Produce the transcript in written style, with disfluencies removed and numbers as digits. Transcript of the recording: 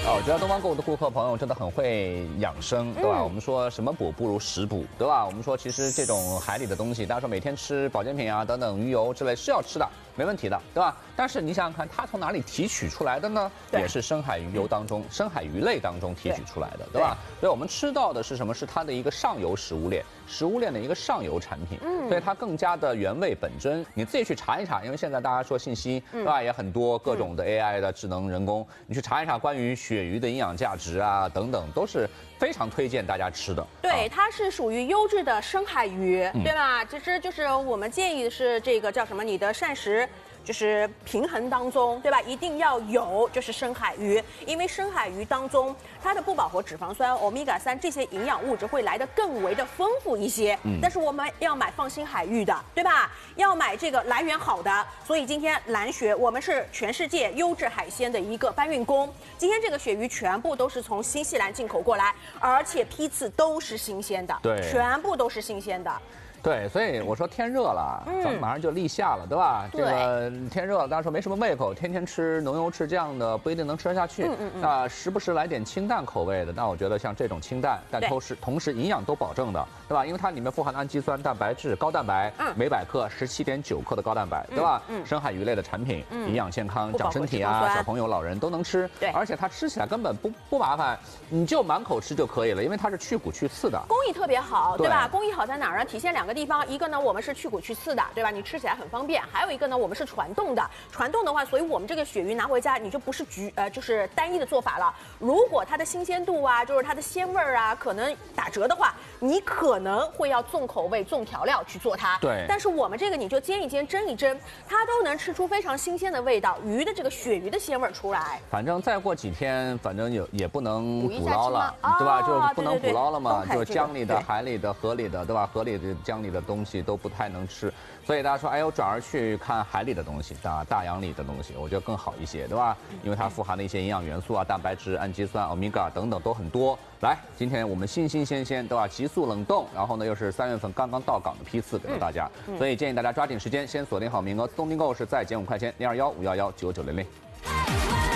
我觉得东方购物的顾客朋友真的很会养生，对吧？我们说什么补不如食补，对吧？我们说其实这种海里的东西，大家说每天吃保健品啊等等鱼油之类是要吃的，没问题的，对吧？但是你想想看，它从哪里提取出来的呢？也是深海鱼油当中、深海鱼类当中提取出来的，对吧？所以我们吃到的是什么？是它的一个上游食物链，食物链的一个上游产品，所以它更加的原味本真。你自己去查一查，因为现在大家说信息，对吧？也很多各种的 AI 的智能人工，你去查一查关于鳕鱼的营养价值啊等等，都是非常推荐大家吃的。 对，它是属于优质的深海鱼，对吧？其实就是我们建议的是这个叫什么？你的膳食。就是平衡当中，对吧？一定要有就是深海鱼，因为深海鱼当中它的不饱和脂肪酸、欧米伽3这些营养物质会来得更为的丰富一些。但是我们要买放心海域的，对吧？要买这个来源好的。所以今天蓝鳕我们是全世界优质海鲜的一个搬运工。今天这个鳕鱼全部都是从新西兰进口过来，而且批次都是新鲜的， 对， 全部都是新鲜的。 对，所以我说天热了，咱们马上就立夏了，对吧？这个天热了，大家说没什么胃口，天天吃浓油赤酱的不一定能吃得下去。那时不时来点清淡口味的，那我觉得像这种清淡，但同时营养都保证的，对吧？因为它里面富含氨基酸、蛋白质、高蛋白，每百克17.9克的高蛋白，对吧？深海鱼类的产品，营养健康，长身体啊，小朋友、老人都能吃。 对， 而且它吃起来根本不麻烦，你就满口吃就可以了，因为它是去骨去刺的， 工艺特别好，对吧？工艺好在哪儿呢？体现2个地方，一个呢我们是去骨去刺的，对吧？你吃起来很方便。还有一个呢，我们是传冻的。传冻的话，所以我们这个鳕鱼拿回家，你就不是就是单一的做法了。如果它的新鲜度啊，就是它的鲜味啊，可能打折的话，你可能会要重口味、重调料去做它。 对。但是我们这个你就煎一煎、蒸一蒸，它都能吃出非常新鲜的味道，鱼的这个鳕鱼的鲜味出来。 反正再过几天，反正也不能捕捞了，对吧？就不能捕捞了嘛，就是江里的、海里的、河里的，对吧？河里的、江里的东西都不太能吃，所以大家说，哎呦，转而去看海里的东西，大洋里的东西，我觉得更好一些，对吧？因为它富含的一些营养元素啊，蛋白质、氨基酸、欧米伽等等都很多。来，今天我们新鲜，对吧？急速冷冻，然后呢又是3月份刚刚到港的批次给到大家，所以建议大家抓紧时间，先锁定好名额。东滨购是再减5块钱，021-511-9900。